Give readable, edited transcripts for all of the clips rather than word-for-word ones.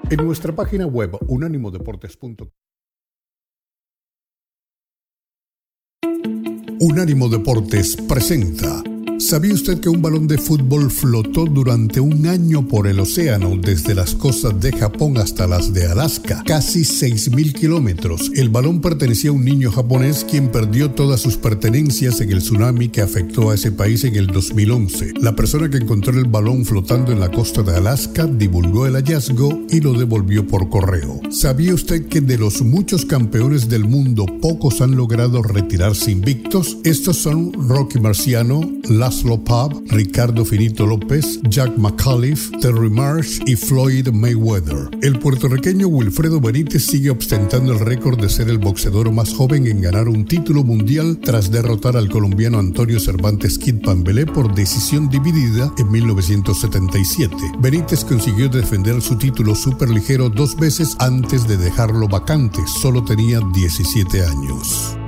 En nuestra página web unánimodeportes.com. Unánimo Deportes presenta. ¿Sabía usted que un balón de fútbol flotó durante un año por el océano desde las costas de Japón hasta las de Alaska? Casi 6.000 kilómetros. El balón pertenecía a un niño japonés quien perdió todas sus pertenencias en el tsunami que afectó a ese país en el 2011. La persona que encontró el balón flotando en la costa de Alaska divulgó el hallazgo y lo devolvió por correo. ¿Sabía usted que de los muchos campeones del mundo, pocos han logrado retirarse invictos? Estos son Rocky Marciano, Laszlo Pav, Ricardo Finito López, Jack McAuliffe, Terry Marsh y Floyd Mayweather. El puertorriqueño Wilfredo Benítez sigue ostentando el récord de ser el boxeador más joven en ganar un título mundial tras derrotar al colombiano Antonio Cervantes Kid Pambelé por decisión dividida en 1977. Benítez consiguió defender su título superligero 2 veces antes de dejarlo vacante. Solo tenía 17 años.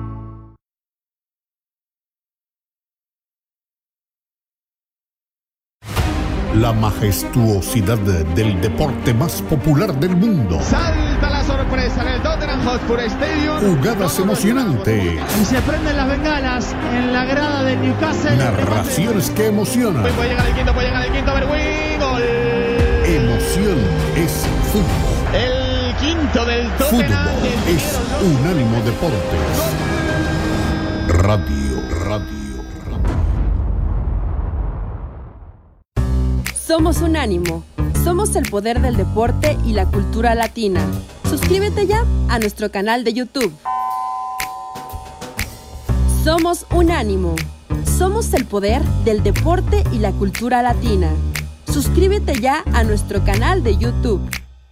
La majestuosidad del deporte más popular del mundo. Salta la sorpresa en el Tottenham Hotspur Stadium. Jugadas emocionantes. Y se prenden las bengalas en la grada del Newcastle. Narraciones que emocionan. Puede llegar el quinto, a ver, gol. Emoción es fútbol. El quinto del Tottenham. Fútbol es Unánimo Deportes. Radio. Somos Unánimo. Somos el poder del deporte y la cultura latina. Suscríbete ya a nuestro canal de YouTube. Somos Unánimo. Somos el poder del deporte y la cultura latina. Suscríbete ya a nuestro canal de YouTube.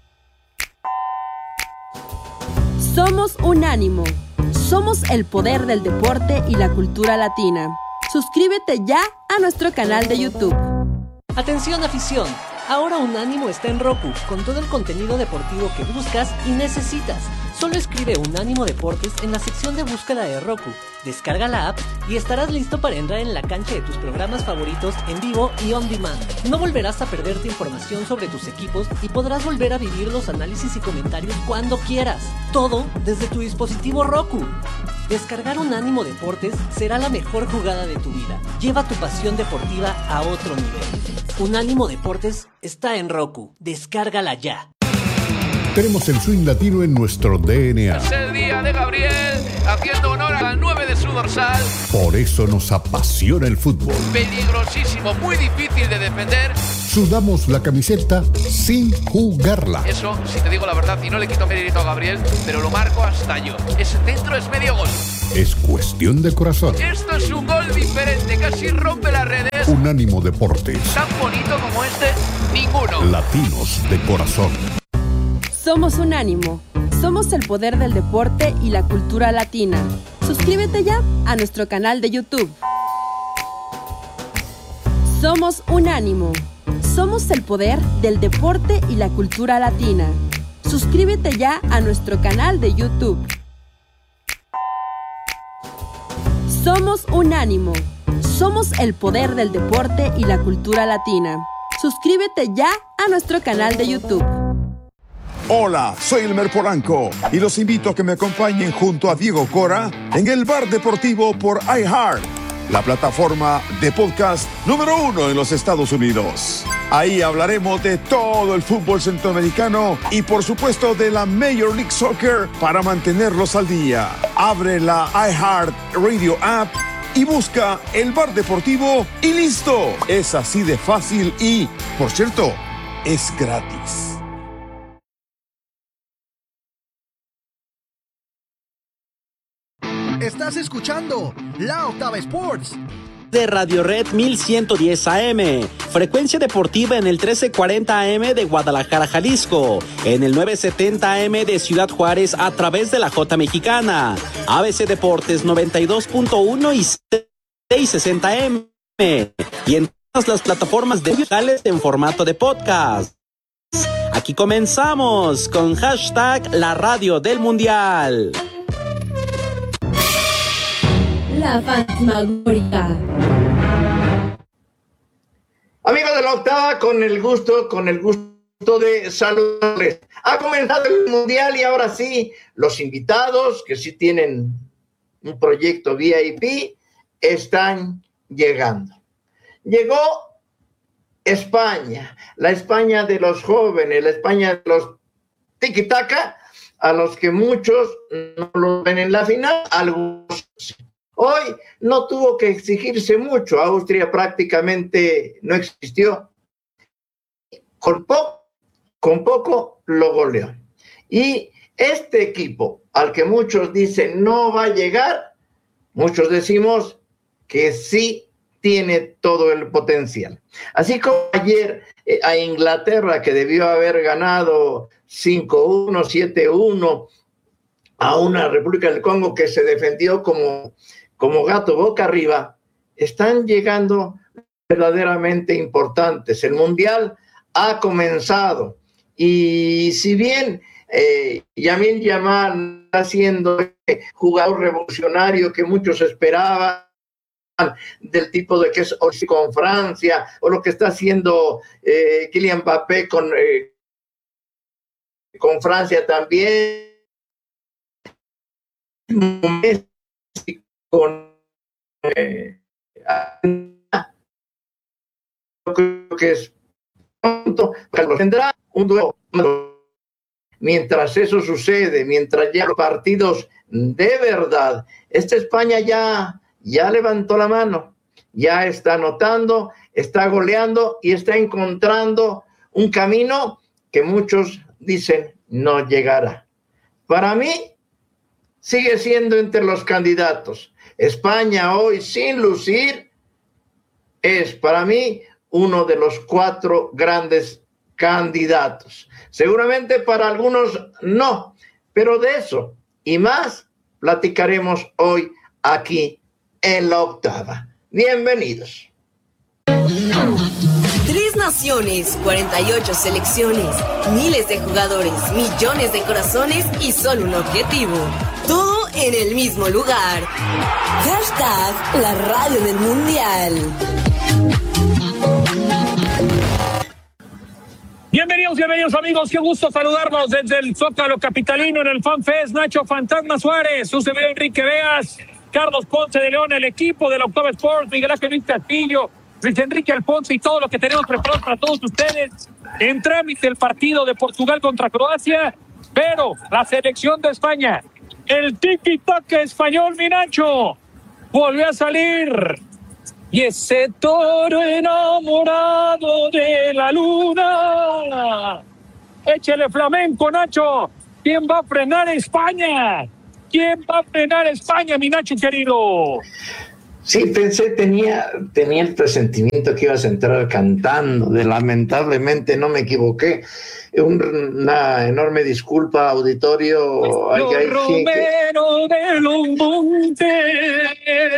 Somos Unánimo. Somos el poder del deporte y la cultura latina. Suscríbete ya a nuestro canal de YouTube. Atención afición, ahora Unánimo está en Roku, con todo el contenido deportivo que buscas y necesitas. Solo escribe Unánimo Deportes en la sección de búsqueda de Roku, descarga la app y estarás listo para entrar en la cancha de tus programas favoritos en vivo y on demand. No volverás a perderte información sobre tus equipos y podrás volver a vivir los análisis y comentarios cuando quieras. Todo desde tu dispositivo Roku. Descargar Unánimo Deportes será la mejor jugada de tu vida. Lleva tu pasión deportiva a otro nivel. Unánimo Deportes está en Roku. Descárgala ya. Tenemos el swing latino en nuestro DNA. Es el día de Gabriel, haciendo honor al 9 de su dorsal. Por eso nos apasiona el fútbol. Peligrosísimo, muy difícil de defender. Sudamos la camiseta sin jugarla. Eso, si te digo la verdad, y no le quito mérito a Gabriel, pero lo marco hasta yo. Ese centro es medio gol. Es cuestión de corazón. Esto es un gol diferente, casi rompe las redes. Unánimo Deportes. Tan bonito como este, ninguno. Latinos de corazón. Somos Unánimo. Somos el poder del deporte y la cultura latina. Suscríbete ya a nuestro canal de YouTube. Somos Unánimo. Somos el poder del deporte y la cultura latina. Suscríbete ya a nuestro canal de YouTube. Somos Unánimo. Somos el poder del deporte y la cultura latina. Suscríbete ya a nuestro canal de YouTube. Hola, soy Elmer Polanco y los invito a que me acompañen junto a Diego Cora en el Bar Deportivo por iHeart, la plataforma de podcast número 1 en los Estados Unidos. Ahí hablaremos de todo el fútbol centroamericano y por supuesto de la Major League Soccer para mantenerlos al día. Abre la iHeart Radio app y busca el Bar Deportivo y listo. Es así de fácil y, por cierto, es gratis. Estás escuchando La Octava Sports de Radio Red 1110 AM, frecuencia deportiva en el 1340 AM de Guadalajara, Jalisco, en el 970 AM de Ciudad Juárez a través de la J Mexicana, ABC Deportes 92.1 y 660 AM, y en todas las plataformas digitales en formato de podcast. Aquí comenzamos con hashtag La Radio del Mundial. La fantasmagórica. Amigos de la octava, con el gusto de saludarles. Ha comenzado el Mundial y ahora sí, los invitados que sí tienen un proyecto VIP están llegando. Llegó España, la España de los jóvenes, la España de los tiki-taka, a los que muchos no lo ven en la final, algunos sí. Hoy no tuvo que exigirse mucho, Austria prácticamente no existió. Con poco lo goleó. Y este equipo, al que muchos dicen no va a llegar, muchos decimos que sí tiene todo el potencial. Así como ayer a Inglaterra, que debió haber ganado 5-1, 7-1 a una República del Congo que se defendió como gato boca arriba, están llegando verdaderamente importantes. El Mundial ha comenzado y si bien Lamine Yamal está siendo jugador revolucionario que muchos esperaban, del tipo de que es con Francia, o lo que está haciendo Kylian Mbappé con Francia también, con creo que es pronto, tendrá un duelo. Mientras eso sucede, mientras ya los partidos de verdad, esta España ya levantó la mano, ya está anotando, está goleando y está encontrando un camino que muchos dicen no llegará. Para mí, sigue siendo entre los candidatos. España hoy, sin lucir, es para mí uno de los 4 grandes candidatos. Seguramente para algunos no, pero de eso y más platicaremos hoy aquí en La Octava. Bienvenidos. 3 naciones, 48 selecciones, miles de jugadores, millones de corazones y solo un objetivo. Todo en el mismo lugar. Hashtag la radio del Mundial. Bienvenidos amigos, qué gusto saludarnos desde el Zócalo capitalino en el FanFest. Nacho Fantasma Suárez, su servidor Enrique Veas, Carlos Ponce de León, el equipo de la Octava Sports, Miguel Ángel Luis Castillo, Luis Enrique Alfonso y todo lo que tenemos preparado para todos ustedes en trámite el partido de Portugal contra Croacia, pero la selección de España, el tiki-taka español, mi Nacho, volvió a salir. Y ese toro enamorado de la luna. Échale flamenco, Nacho. ¿Quién va a frenar a España? ¿Quién va a frenar a España, mi Nacho querido? Sí, tenía el presentimiento que ibas a entrar cantando. Lamentablemente no me equivoqué. Una enorme disculpa, auditorio. Romero de los Montes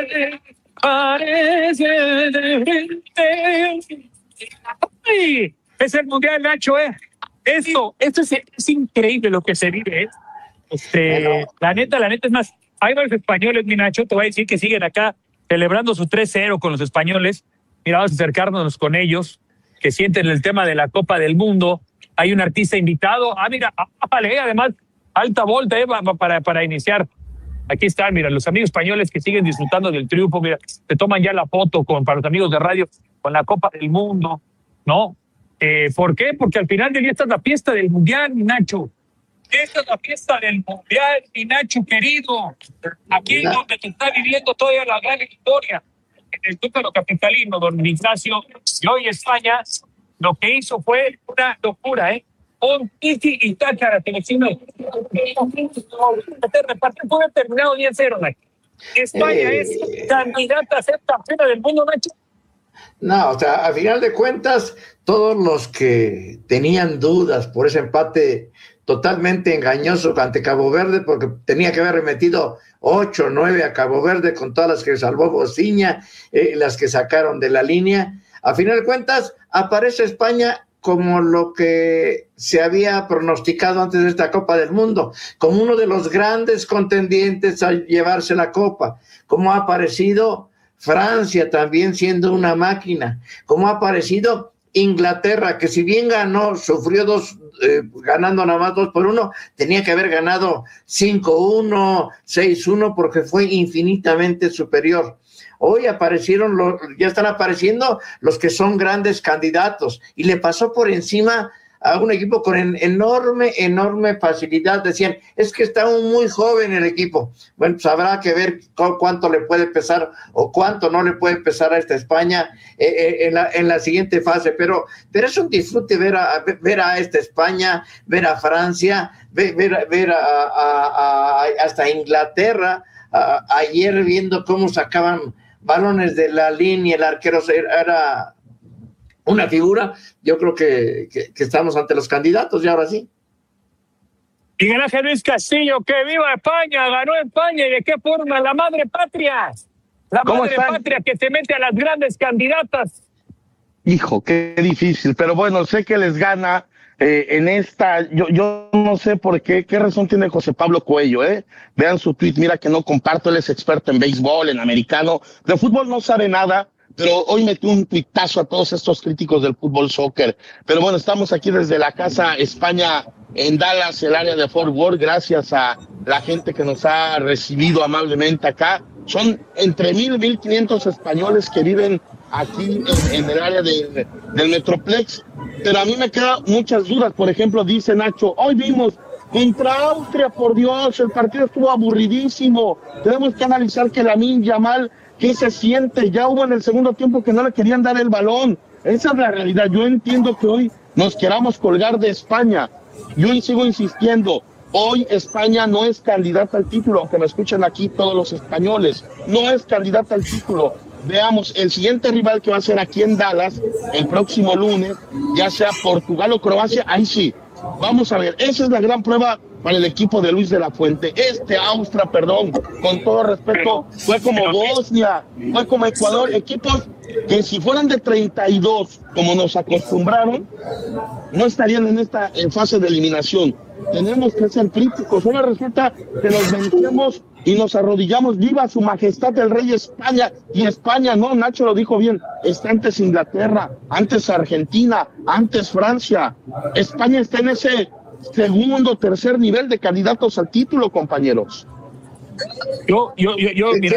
parece de frente. ¡Ay! Es el Mundial, Nacho, Esto es increíble lo que se vive, Bueno. La neta es más, hay varios españoles, mi Nacho, te voy a decir que siguen acá celebrando su 3-0 con los españoles. Mira, vamos a acercarnos con ellos, que sienten el tema de la Copa del Mundo. Hay un artista invitado. Mira, vale, además, alta volta, para iniciar. Aquí están, mira, los amigos españoles que siguen disfrutando del triunfo. Mira, se toman ya la foto para los amigos de radio con la Copa del Mundo, ¿no? ¿Por qué? Porque al final del día esta es la fiesta del Mundial, mi Nacho. Esta es la fiesta del Mundial, mi Nacho querido. Aquí es donde se está viviendo toda la gran historia. En el Zócalo capitalino, don Ignacio. Y hoy España lo que hizo fue una locura, Un tiki-taka la selección. Este repartido puede haber terminado 10-0, Nacho. España es candidata a ser campeona del mundo, Nacho. No, o sea, a final de cuentas, todos los que tenían dudas por ese empate totalmente engañoso ante Cabo Verde, porque tenía que haber remetido 8 o 9 a Cabo Verde con todas las que salvó Bociña, las que sacaron de la línea. A final de cuentas, aparece España como lo que se había pronosticado antes de esta Copa del Mundo, como uno de los grandes contendientes a llevarse la Copa, como ha aparecido Francia también siendo una máquina, como ha aparecido Inglaterra, que si bien ganó, sufrió ganando nada más 2-1, tenía que haber ganado 5-1, 6-1, porque fue infinitamente superior. Hoy ya están apareciendo los que son grandes candidatos, y le pasó por encima a un equipo con enorme facilidad. Decían, es que está muy joven el equipo. Bueno, pues habrá que ver cuánto le puede pesar o cuánto no le puede pesar a esta España en la siguiente fase, pero es un disfrute ver a esta España, ver a Francia, ver hasta Inglaterra. Ayer viendo cómo sacaban balones de la línea, el arquero era una figura. Yo creo que estamos ante los candidatos y ahora sí. Miguel Ángel Luis Castillo, que viva España, ganó España, y de qué forma, la madre patria. La madre patria que se mete a las grandes candidatas. Hijo, qué difícil, pero bueno, sé que les gana en esta. Yo no sé por qué razón tiene José Pablo Coello, Vean su tweet, mira que no comparto, él es experto en béisbol, en americano, de fútbol no sabe nada, pero hoy metió un tuitazo a todos estos críticos del fútbol soccer. Pero bueno, estamos aquí desde la Casa España en Dallas, el área de Fort Worth, gracias a la gente que nos ha recibido amablemente acá. Son entre 1,500 españoles que viven aquí en el área del Metroplex, pero a mí me quedan muchas dudas. Por ejemplo, dice Nacho, hoy vimos contra Austria, por Dios, el partido estuvo aburridísimo, tenemos que analizar que Lamine Yamal, ¿qué se siente? Ya hubo en el segundo tiempo que no le querían dar el balón. Esa es la realidad. Yo entiendo que hoy nos queramos colgar de España. Yo sigo insistiendo, hoy España no es candidata al título, aunque me escuchen aquí todos los españoles, no es candidata al título. Veamos, el siguiente rival que va a ser aquí en Dallas, el próximo lunes, ya sea Portugal o Croacia, ahí sí. Vamos a ver, esa es la gran prueba para el equipo de Luis de la Fuente. Austria, con todo respeto, fue como Bosnia, fue como Ecuador, equipos que si fueran de 32, como nos acostumbraron, no estarían en fase de eliminación. Tenemos que ser críticos. Ahora resulta que nos vencemos y nos arrodillamos. Viva su majestad el rey España. Y España, no, Nacho lo dijo bien, está antes Inglaterra, antes Argentina, antes Francia. España está en ese segundo, tercer nivel de candidatos al título, compañeros. Mira,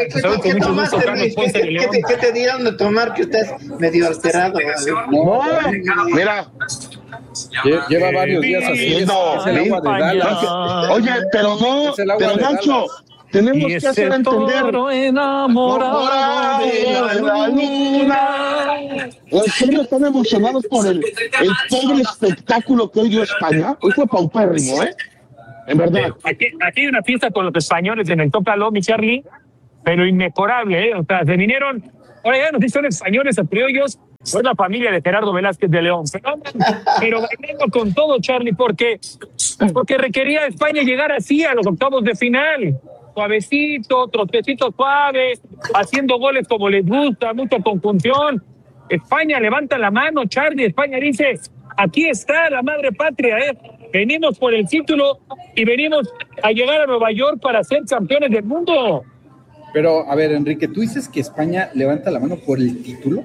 ¿Qué te dieron de tomar que estás medio alterado? No, mira. Lleva varios días así. Es el agua de Dallas. Oye, pero Nacho, tenemos que hacer entender. Enamorado de la luna. ¿En serio están emocionados por el pobre espectáculo que hoy dio España? Hoy fue paupérrimo, en verdad. Aquí hay una fiesta con los españoles en el Tócalo, mi Charlie, pero inmejorable, O sea, se vinieron, ahora ya no sé si son españoles o criollos, fue la familia de Gerardo Velázquez de León. Pero bailando con todo, Charlie, porque requería España llegar así a los octavos de final. Suavecito, trotecito suave, haciendo goles como les gusta, mucha conjunción. España levanta la mano, Charlie, España dice, aquí está la madre patria, venimos por el título y venimos a llegar a Nueva York para ser campeones del mundo. Pero, a ver, Enrique, ¿tú dices que España levanta la mano por el título?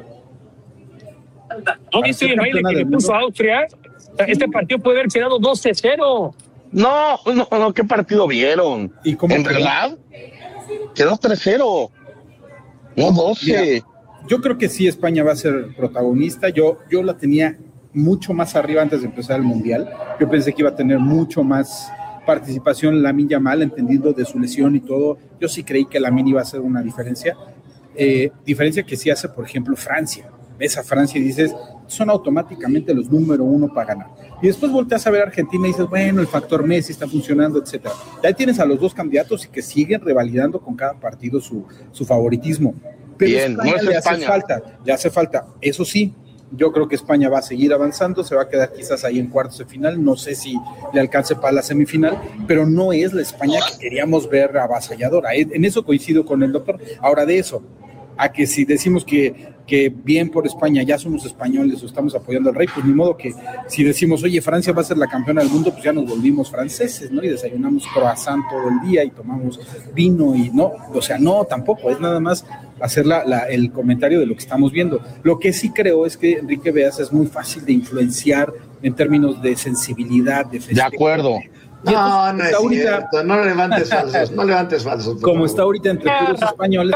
¿No viste el baile que le puso a Austria? Este partido puede haber quedado 12-0. No, ¿qué partido vieron? ¿Y cómo ¿En verdad? Quedó 3-0. No 12. Mira, yo creo que sí, España va a ser protagonista. Yo la tenía mucho más arriba antes de empezar el Mundial. Yo pensé que iba a tener mucho más participación Lamine Yamal, entendiendo de su lesión y todo. Yo sí creí que Lamine iba a hacer una diferencia. Diferencia que sí hace, por ejemplo, Francia. Ves a Francia y dices, son automáticamente los número uno para ganar. Y después volteas a ver a Argentina y dices, bueno, el factor Messi está funcionando, etcétera. Ya tienes a los dos candidatos y que siguen revalidando con cada partido su favoritismo. Pero bien, España no es España. Le hace falta. Eso sí, yo creo que España va a seguir avanzando, se va a quedar quizás ahí en cuartos de final, no sé si le alcance para la semifinal, pero no es la España que queríamos ver avasalladora. En eso coincido con el doctor. Ahora, de eso a que si decimos que que bien por España, ya somos españoles o estamos apoyando al rey, pues ni modo que si decimos, oye, Francia va a ser la campeona del mundo, pues ya nos volvimos franceses, ¿no? Y desayunamos croissant todo el día y tomamos vino y no, o sea, no, tampoco, es nada más hacer el comentario de lo que estamos viendo. Lo que sí creo es que Enrique Beas es muy fácil de influenciar en términos de sensibilidad, de festejo. De acuerdo. No, no es cierto, no levantes falsos. Como está ahorita entre puros españoles.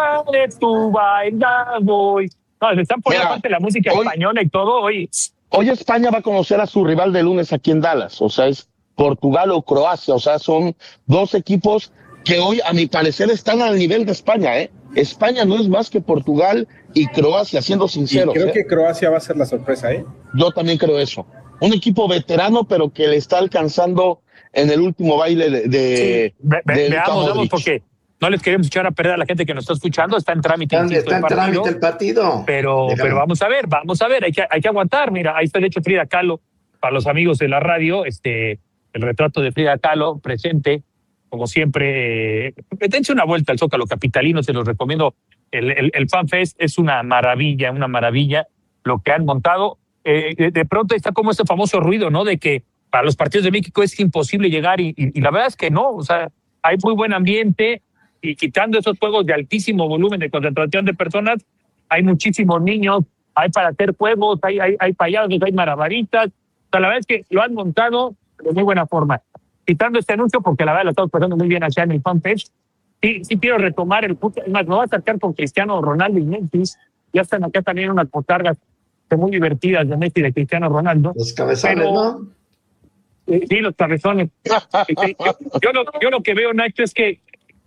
No, se están poniendo aparte la música española y todo hoy. Hoy España va a conocer a su rival de lunes aquí en Dallas, o sea, es Portugal o Croacia, o sea, son dos equipos que hoy, a mi parecer, están al nivel de España, ¿eh? España no es más que Portugal y Croacia, siendo sinceros. Y creo que Croacia va a ser la sorpresa, ¿eh? Yo también creo eso. Un equipo veterano, pero que le está alcanzando en el último baile veamos, porque no les queremos echar a perder a la gente que nos está escuchando, está en trámite. Está en trámite el partido. Pero vamos a ver, hay que aguantar. Mira, ahí está de hecho Frida Kahlo, para los amigos de la radio, el retrato de Frida Kahlo presente, como siempre. Dense una vuelta al Zócalo capitalino, se los recomiendo. El Fan Fest es una maravilla lo que han montado. De pronto está como este famoso ruido, ¿no? De que para los partidos de México es imposible llegar y la verdad es que no, o sea, hay muy buen ambiente y quitando esos juegos de altísimo volumen de concentración de personas, hay muchísimos niños, hay para hacer juegos, hay payasos, hay maravaritas, o sea, la verdad es que lo han montado de muy buena forma. Quitando este anuncio, porque la verdad lo estamos pasando muy bien allá en el fanpage, sí quiero retomar el punto, es más, me voy a acercar con Cristiano Ronaldo y Messi, ya están acá también unas botargas muy divertidas de Messi y de Cristiano Ronaldo. Los cabezones, ¿no? Sí, los cabezones. Yo lo que veo, Nacho, es que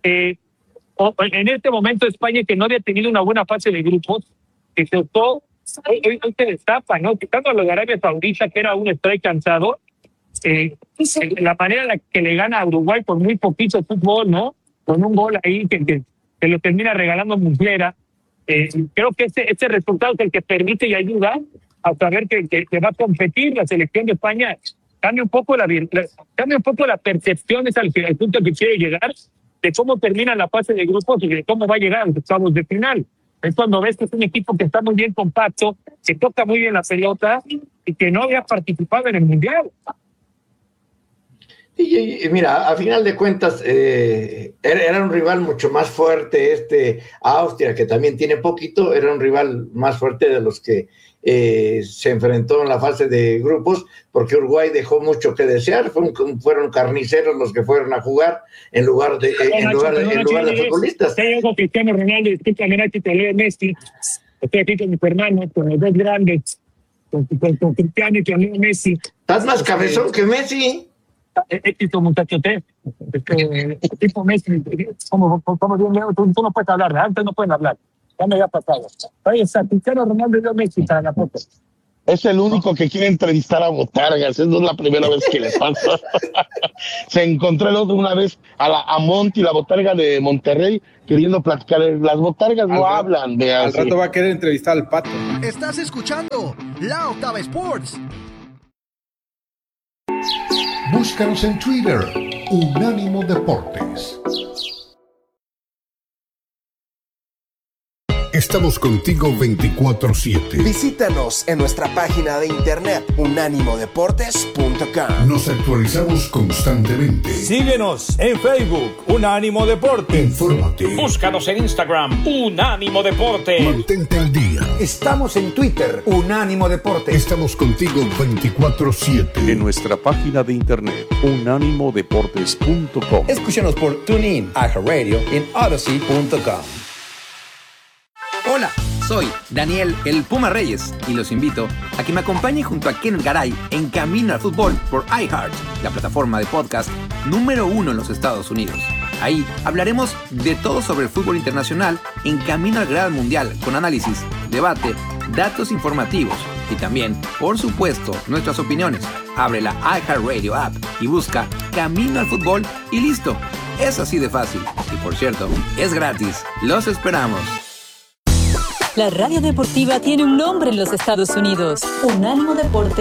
en este momento España, que no había tenido una buena fase de grupos, que hoy se destapa, ¿no? Quitando a los de Arabia Saudita, que era un strike cansado, la manera en la que le gana a Uruguay por muy poquito fútbol, ¿no? Con un gol ahí que lo termina regalando Muslera. Creo que este resultado es el que permite y ayuda a saber que va a competir la selección de España. Cambia un poco la percepción, es al punto que quiere llegar, de cómo termina la fase de grupos y de cómo va a llegar a los octavos de final. Es cuando ves que es un equipo que está muy bien compacto, que toca muy bien la pelota y que no había participado en el Mundial. Y mira, a final de cuentas, era un rival mucho más fuerte Austria, que también tiene poquito, era un rival más fuerte de los que se enfrentó en la fase de grupos, porque Uruguay dejó mucho que desear, fueron carniceros los que fueron a jugar en lugar de futbolistas. Cristiano Ronaldo, te leo Messi, estoy aquí con mi hermano, con los dos grandes, con Cristiano y con Leo Messi. ¿Estás más cabezón que Messi? Éxito, muchacho, tipo Messi, como tú no puedes hablar, antes no pueden hablar, ya me había pasado. Ahí está, Cristiano Ronaldo y Leo Messi para la foto. Es el único que quiere entrevistar a botargas, esa no es la primera vez que le pasa. Se encontró el otro una vez a Monty, la botarga de Monterrey, queriendo platicar. Las botargas no hablan. Al rato va a querer entrevistar al Pato. Estás escuchando La Octava Sports. Búscanos en Twitter, Unánimo Deportes. Estamos contigo 24/7. Visítanos en nuestra página de internet unánimodeportes.com. Nos actualizamos constantemente. Síguenos en Facebook, Unánimo Deportes. Infórmate. Búscanos en Instagram, Unánimo Deportes. Mantente al día. Estamos en Twitter, Unánimo Deportes. Estamos contigo 24/7. En nuestra página de internet, unánimodeportes.com. Escúchanos por TuneIn, iHeartRadio en Odyssey.com. Hola, soy Daniel el Puma Reyes y los invito a que me acompañen junto a Kenneth Garay en Camino al Fútbol por iHeart, la plataforma de podcast número 1 en los Estados Unidos. Ahí hablaremos de todo sobre el fútbol internacional en Camino al Gran Mundial, con análisis, debate, datos informativos y también, por supuesto, nuestras opiniones. Abre la iHeartRadio app y busca Camino al Fútbol y listo. Es así de fácil. Y por cierto, es gratis. Los esperamos. La radio deportiva tiene un nombre en los Estados Unidos. Unánimo Deportes.